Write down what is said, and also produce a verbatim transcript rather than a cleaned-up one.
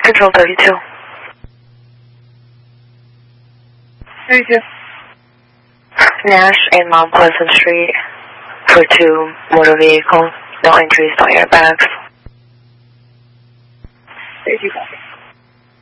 Control thirty-two. thirty-two. Nash and Mount Pleasant Street for two motor vehicles. No injuries, no airbags. thirty-two.